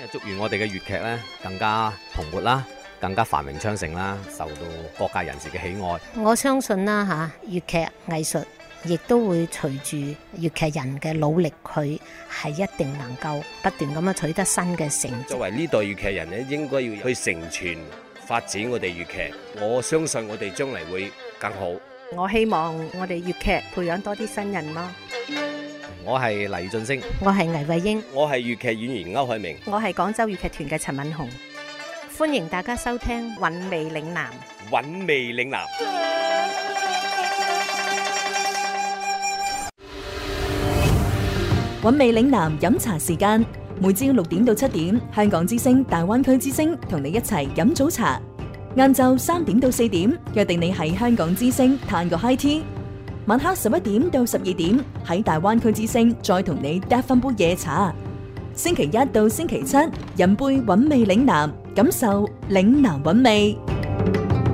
祝願我哋嘅粵劇咧更加蓬勃啦，更加繁榮昌盛啦，受到各界人士嘅喜愛。 我相信啦嚇，粵劇藝術亦都會隨住粵劇人嘅努力，佢係一定能夠不斷咁樣取得新嘅成績。 作為呢代粵劇人咧，應該要去承傳發展我哋粵劇。我相信我哋將嚟會更好。 我希望我哋粵劇培養多啲新人咯。 我係黎俊升， 我係倪慧英， 我係粵劇演員歐海明， 我係廣州粵劇團嘅陳敏紅。 歡迎大家收聽韻味嶺南。 韻味嶺南。 韻味嶺南飲茶時間，每朝6點到7點，香港之聲、大灣區之聲同你一齊飲早茶。晏晝3點到4點，約定你喺香港之聲嘆個 high tea。晚黑11點到12點，喺大灣區之聲再同你嗒翻杯夜茶。星期一到星期七，飲杯韻味嶺南，感受嶺南韻味。